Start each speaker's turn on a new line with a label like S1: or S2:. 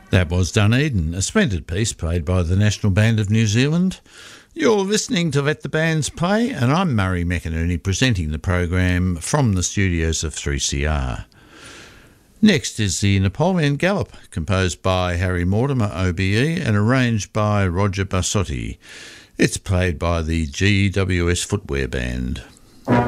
S1: That was Dunedin, a splendid piece played by the National Band of New Zealand. You're listening to Let the Bands Play, and I'm Murray McInerney presenting the program from the studios of 3CR. Next is the Napoleon Gallop, composed by Harry Mortimer OBE and arranged by Roger Bassotti. It's played by the GWS Footwear Band.